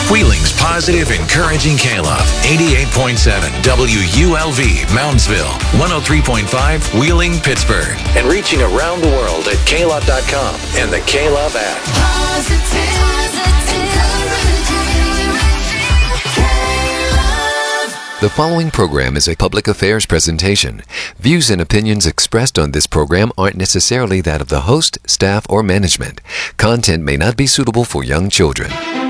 Wheeling's positive, encouraging K-Love. 88.7 WULV, Moundsville. 103.5 Wheeling, Pittsburgh. And reaching around the world at klove.com and the K-Love app. The following program is a public affairs presentation. Views and opinions expressed on this program aren't necessarily that of the host, staff, or management. Content may not be suitable for young children.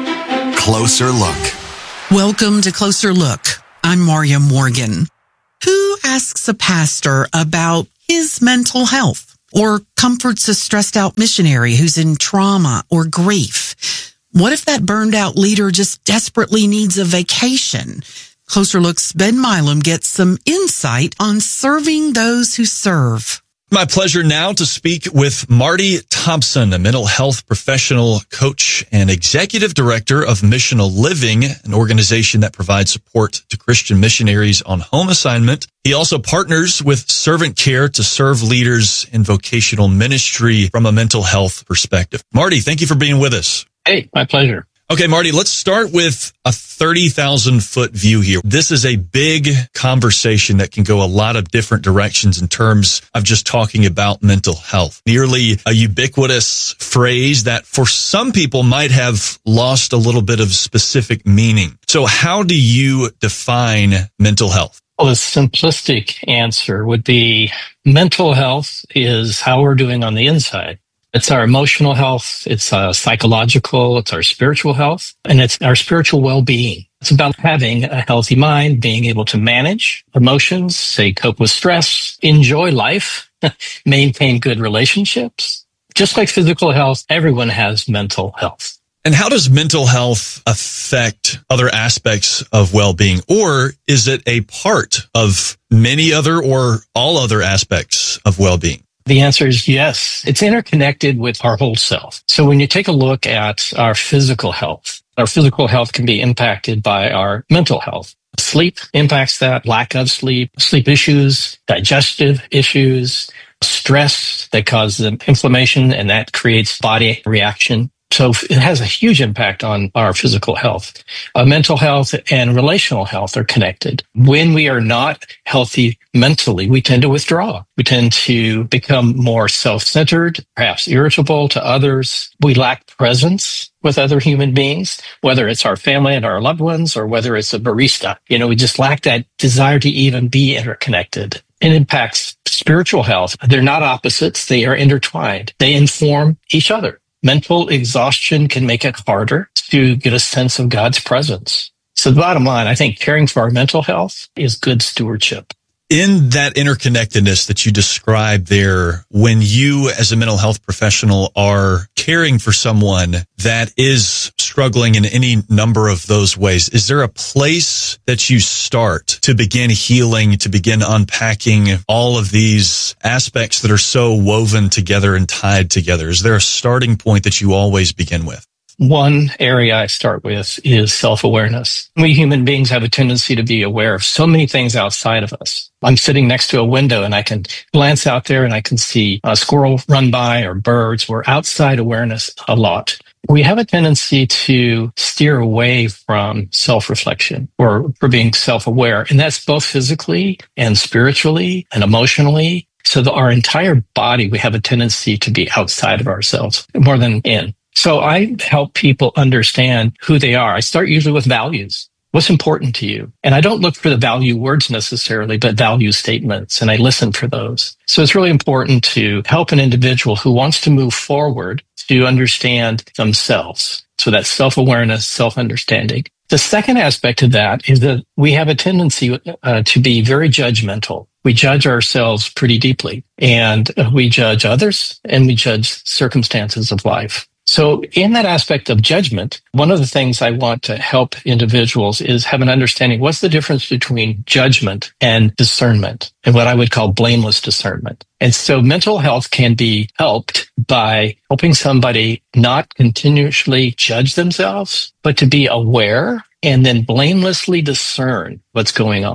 Closer Look. Welcome to Closer Look. I'm Maria Morgan. Who asks a pastor about his mental health or comforts a stressed out missionary who's in trauma or grief? What if that burned out leader just desperately needs a vacation? Closer Look's Ben Milam gets some insight on serving those who serve. My pleasure now to speak with Marty Thompson, a mental health professional, coach, and executive director of Missional Living, an organization that provides support to Christian missionaries on home assignment. He also partners with Servant Care to serve leaders in vocational ministry from a mental health perspective. Marty, thank you for being with us. Hey, my pleasure. Okay, Marty, let's start with a 30,000-foot view here. This is a big conversation that can go a lot of different directions in terms of just talking about mental health. Nearly a ubiquitous phrase that for some people might have lost a little bit of specific meaning. So how do you define mental health? Well, the simplistic answer would be mental health is how we're doing on the inside. It's our emotional health, it's psychological, it's our spiritual health, and it's our spiritual well-being. It's about having a healthy mind, being able to manage emotions, say cope with stress, enjoy life, maintain good relationships. Just like physical health, everyone has mental health. And how does mental health affect other aspects of well-being? Or is it a part of many other or all other aspects of well-being? The answer is yes. It's interconnected with our whole self. So when you take a look at our physical health can be impacted by our mental health. Sleep impacts that, lack of sleep issues, digestive issues, stress that causes inflammation, and that creates body reaction. So it has a huge impact on our physical health. Mental health and relational health are connected. When we are not healthy mentally, we tend to withdraw. We tend to become more self-centered, perhaps irritable to others. We lack presence with other human beings, whether it's our family and our loved ones or whether it's a barista. We just lack that desire to even be interconnected. It impacts spiritual health. They're not opposites. They are intertwined. They inform each other. Mental exhaustion can make it harder to get a sense of God's presence. So the bottom line, I think caring for our mental health is good stewardship. In that interconnectedness that you described there, when you as a mental health professional are caring for someone that is struggling in any number of those ways, is there a place that you start to begin healing, to begin unpacking all of these aspects that are so woven together and tied together? Is there a starting point that you always begin with? One area I start with is self-awareness. We human beings have a tendency to be aware of so many things outside of us. I'm sitting next to a window and I can glance out there and I can see a squirrel run by or birds. We're outside awareness a lot. We have a tendency to steer away from self-reflection or for being self-aware. And that's both physically and spiritually and emotionally. So our entire body, we have a tendency to be outside of ourselves more than in. So I help people understand who they are. I start usually with values. What's important to you? And I don't look for the value words necessarily, but value statements, and I listen for those. So it's really important to help an individual who wants to move forward to understand themselves. So that's self-awareness, self-understanding. The second aspect of that is that we have a tendency to be very judgmental. We judge ourselves pretty deeply, and we judge others, and we judge circumstances of life. So in that aspect of judgment, one of the things I want to help individuals is have an understanding what's the difference between judgment and discernment, and what I would call blameless discernment. And so mental health can be helped by helping somebody not continuously judge themselves, but to be aware and then blamelessly discern what's going on.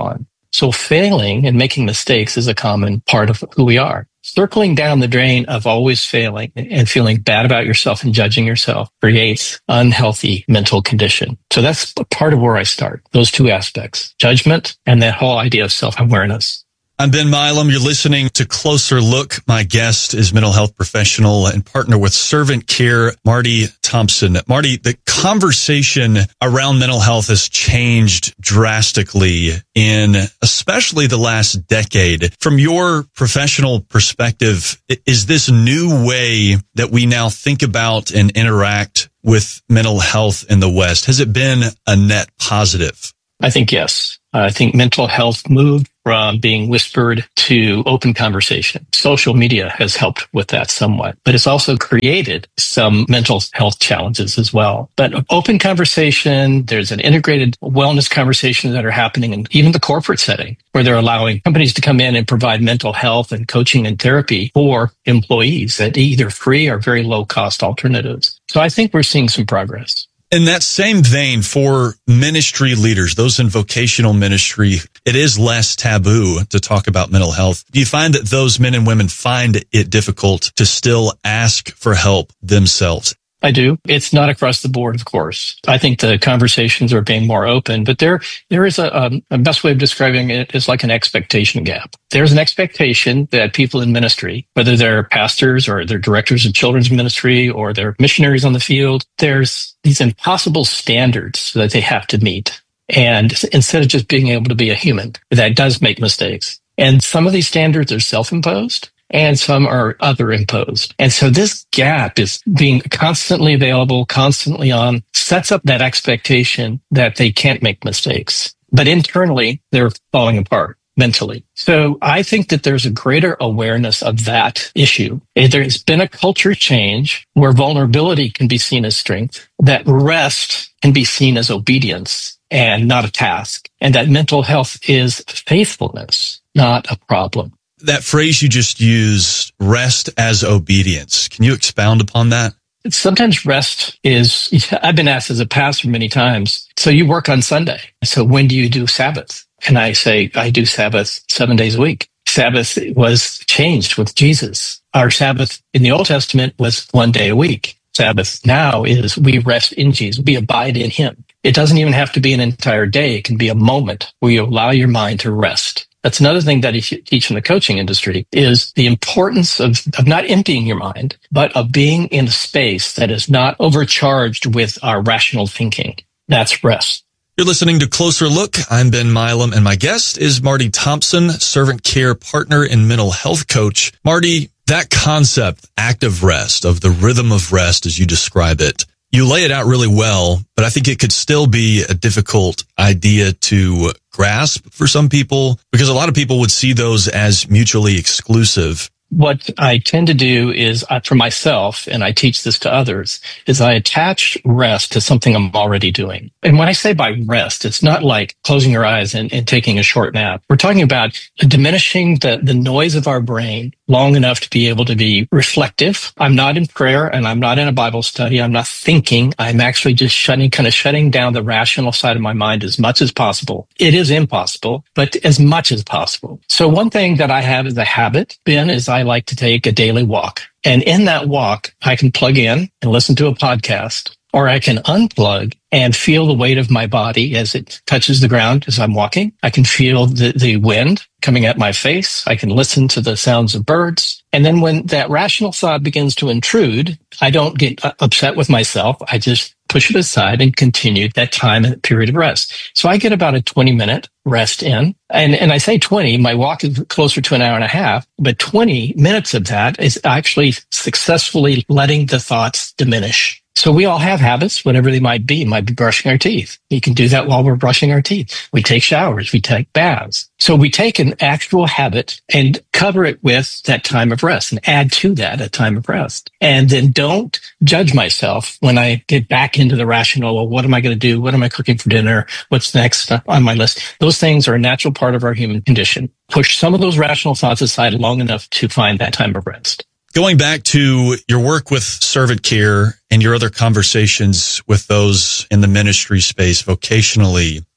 So failing and making mistakes is a common part of who we are. Circling down the drain of always failing and feeling bad about yourself and judging yourself creates unhealthy mental condition. So that's part of where I start. Those two aspects, judgment and that whole idea of self-awareness. I'm Ben Milam. You're listening to Closer Look. My guest is mental health professional and partner with Servant Care, Marty Thompson. Marty, the conversation around mental health has changed drastically in especially the last decade. From your professional perspective, is this new way that we now think about and interact with mental health in the West, has it been a net positive? I think yes. I think mental health moved from being whispered to open conversation. Social media has helped with that somewhat, but it's also created some mental health challenges as well. But open conversation, there's an integrated wellness conversation that are happening in even the corporate setting where they're allowing companies to come in and provide mental health and coaching and therapy for employees at either free or very low cost alternatives. So I think we're seeing some progress. In that same vein, for ministry leaders, those in vocational ministry, it is less taboo to talk about mental health. Do you find that those men and women find it difficult to still ask for help themselves? I do. It's not across the board, of course. I think the conversations are being more open, but there is a best way of describing it is like an expectation gap. There's an expectation that people in ministry, whether they're pastors or they're directors of children's ministry or they're missionaries on the field, there's these impossible standards that they have to meet. And instead of just being able to be a human, that does make mistakes. And some of these standards are self-imposed, and some are other imposed. And so this gap is being constantly available, constantly on, sets up that expectation that they can't make mistakes. But internally, they're falling apart mentally. So I think that there's a greater awareness of that issue. There's been a culture change where vulnerability can be seen as strength, that rest can be seen as obedience and not a task, and that mental health is faithfulness, not a problem. That phrase you just used, rest as obedience. Can you expound upon that? Sometimes rest is, I've been asked as a pastor many times, so you work on Sunday. So when do you do Sabbath? And I say, I do Sabbath 7 days a week. Sabbath was changed with Jesus. Our Sabbath in the Old Testament was 1 day a week. Sabbath now is we rest in Jesus. We abide in him. It doesn't even have to be an entire day. It can be a moment where you allow your mind to rest. That's another thing that I teach in the coaching industry is the importance of not emptying your mind, but of being in a space that is not overcharged with our rational thinking. That's rest. You're listening to Closer Look. I'm Ben Milam, and my guest is Marty Thompson, Servant Care partner and mental health coach. Marty, that concept, active rest, of the rhythm of rest as you describe it, you lay it out really well, but I think it could still be a difficult idea to grasp for some people because a lot of people would see those as mutually exclusive. What I tend to do is, for myself, and I teach this to others, is I attach rest to something I'm already doing. And when I say by rest, it's not like closing your eyes and taking a short nap. We're talking about diminishing the noise of our brain long enough to be able to be reflective. I'm not in prayer and I'm not in a Bible study. I'm not thinking. I'm actually just shutting down the rational side of my mind as much as possible. It is impossible, but as much as possible. So one thing that I have as a habit, Ben, is I like to take a daily walk. And in that walk, I can plug in and listen to a podcast, or I can unplug and feel the weight of my body as it touches the ground as I'm walking. I can feel the wind coming at my face. I can listen to the sounds of birds. And then when that rational thought begins to intrude, I don't get upset with myself. I just push it aside and continue that time and period of rest. So I get about a 20-minute rest in. And I say 20, my walk is closer to an hour and a half, but 20 minutes of that is actually successfully letting the thoughts diminish. So we all have habits, whatever they might be. It might be brushing our teeth. We can do that while we're brushing our teeth. We take showers. We take baths. So we take an actual habit and cover it with that time of rest and add to that a time of rest. And then don't judge myself when I get back into the rational, well, what am I going to do? What am I cooking for dinner? What's next on my list? Those things are a natural part of our human condition. Push some of those rational thoughts aside long enough to find that time of rest. Going back to your work with Servant Care and your other conversations with those in the ministry space vocationally,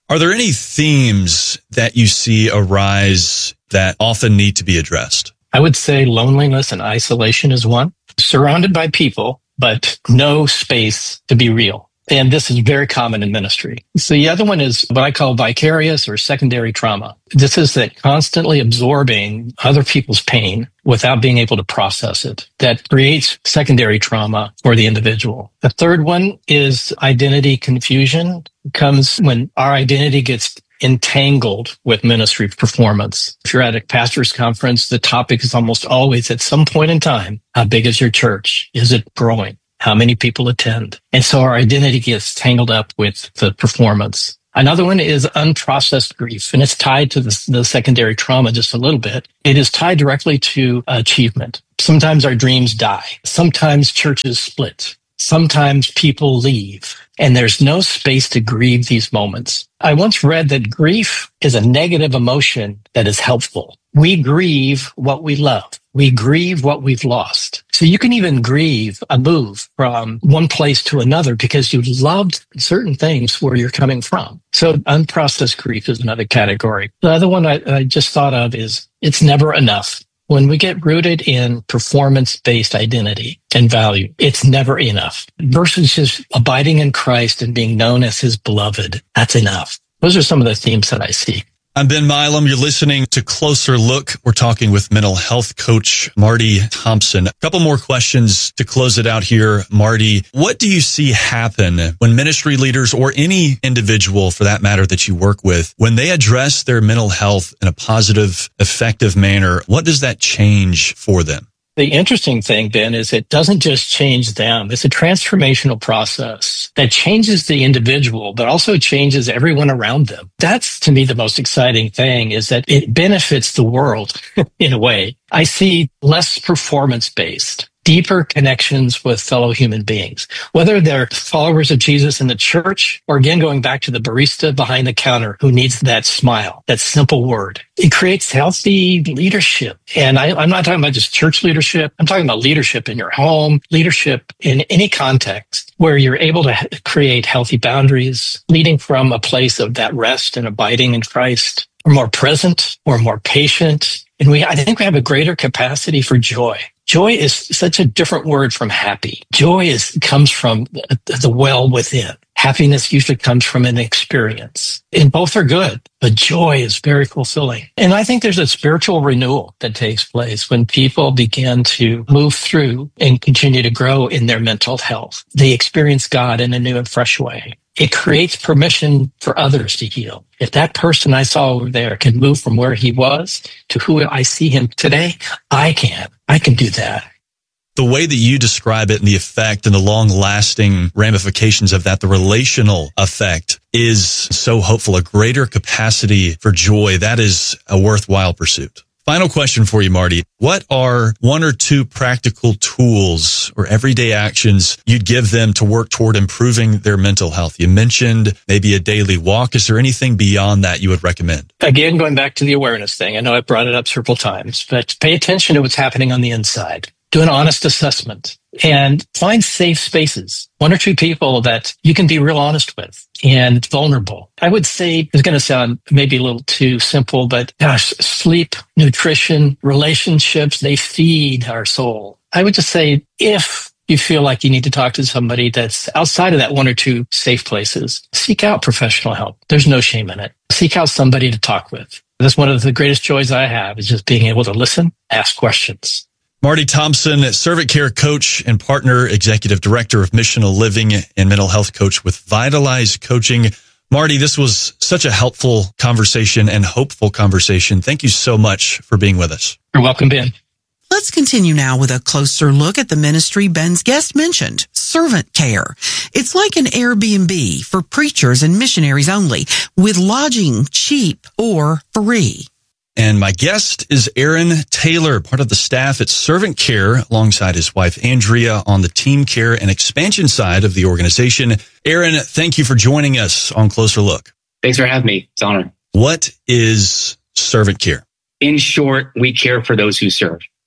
Are there any themes that you see arise that often need to be addressed? I would say loneliness and isolation is one. Surrounded by people, but no space to be real. And this is very common in ministry. So the other one is what I call vicarious or secondary trauma. This is that constantly absorbing other people's pain without being able to process it. That creates secondary trauma for the individual. The third one is identity confusion. It comes when our identity gets entangled with ministry performance. If you're at a pastor's conference, the topic is almost always at some point in time, how big is your church? Is it growing? How many people attend? And so our identity gets tangled up with the performance. Another one is unprocessed grief, and it's tied to the secondary trauma just a little bit. It is tied directly to achievement. Sometimes our dreams die. Sometimes churches split. Sometimes people leave, and there's no space to grieve these moments. I once read that grief is a negative emotion that is helpful. We grieve what we love. We grieve what we've lost. So you can even grieve a move from one place to another because you loved certain things where you're coming from. So unprocessed grief is another category. The other one I just thought of is it's never enough. When we get rooted in performance-based identity and value, it's never enough. Versus just abiding in Christ and being known as his beloved, that's enough. Those are some of the themes that I see. I'm Ben Milam. You're listening to Closer Look. We're talking with mental health coach Marty Thompson. A couple more questions to close it out here. Marty, what do you see happen when ministry leaders or any individual for that matter that you work with, when they address their mental health in a positive, effective manner? What does that change for them? The interesting thing, Ben, is it doesn't just change them. It's a transformational process that changes the individual, but also changes everyone around them. That's, to me, the most exciting thing, is that it benefits the world in a way. I see less performance-based, deeper connections with fellow human beings, whether they're followers of Jesus in the church or, again, going back to the barista behind the counter who needs that smile, that simple word. It creates healthy leadership. And I'm not talking about just church leadership. I'm talking about leadership in your home, leadership in any context where you're able to create healthy boundaries, leading from a place of that rest and abiding in Christ. We're more present, we're more patient, and I think we have a greater capacity for joy. Joy is such a different word from happy. Joy comes from the well within. Happiness usually comes from an experience. And both are good, but joy is very fulfilling. And I think there's a spiritual renewal that takes place when people begin to move through and continue to grow in their mental health. They experience God in a new and fresh way. It creates permission for others to heal. If that person I saw over there can move from where he was to who I see him today, I can. I can do that. The way that you describe it and the effect and the long-lasting ramifications of that, the relational effect, is so hopeful. A greater capacity for joy, that is a worthwhile pursuit. Final question for you, Marty. What are one or two practical tools or everyday actions you'd give them to work toward improving their mental health? You mentioned maybe a daily walk. Is there anything beyond that you would recommend? Again, going back to the awareness thing, I know I've brought it up several times, but pay attention to what's happening on the inside. Do an honest assessment and find safe spaces. One or two people that you can be real honest with and vulnerable. I would say, it's going to sound maybe a little too simple, but gosh, sleep, nutrition, relationships, they feed our soul. I would just say, if you feel like you need to talk to somebody that's outside of that one or two safe places, seek out professional help. There's no shame in it. Seek out somebody to talk with. That's one of the greatest joys I have, is just being able to listen, ask questions. Marty Thompson, servant care coach and partner executive director of missional living and mental health coach with Vitalize Coaching. Marty, this was such a helpful conversation and hopeful conversation. Thank you so much for being with us. You're welcome, Ben. Let's continue now with a closer look at the ministry Ben's guest mentioned, servant care. It's like an Airbnb for preachers and missionaries only, with lodging cheap or free. And my guest is Aaron Taylor, part of the staff at Servant Care, alongside his wife, Andrea, on the team care and expansion side of the organization. Aaron, thank you for joining us on Closer Look. Thanks for having me. It's an honor. What is Servant Care? In short, we care for those who serve.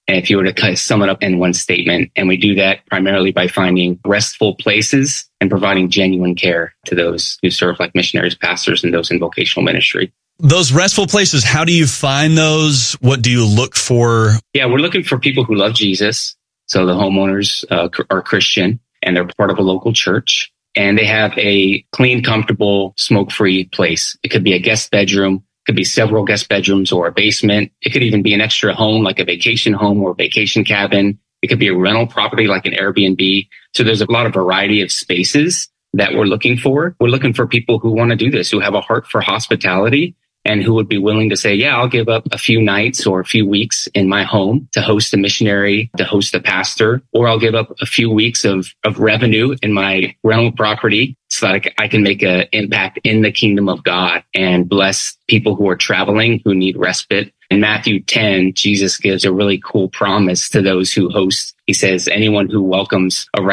And if you were to kind of sum it up in one statement, and we do that primarily by finding restful places and providing genuine care to those who serve like missionaries, pastors, and those in vocational ministry. Those restful places, how do you find those? What do you look for? Yeah, we're looking for people who love Jesus. So the homeowners are Christian and they're part of a local church. And they have a clean, comfortable, smoke-free place. It could be a guest bedroom. Could be several guest bedrooms or a basement. It could even be an extra home, like a vacation home or a vacation cabin. It could be a rental property like an Airbnb. So there's a lot of variety of spaces that we're looking for. We're looking for people who want to do this, who have a heart for hospitality and who would be willing to say, yeah, I'll give up a few nights or a few weeks in my home to host a missionary, to host a pastor, or I'll give up a few weeks of revenue in my rental property so that I can make an impact in the kingdom of God and bless people who are traveling, who need respite. In Matthew 10, Jesus gives a really cool promise to those who host. He says, anyone who welcomes a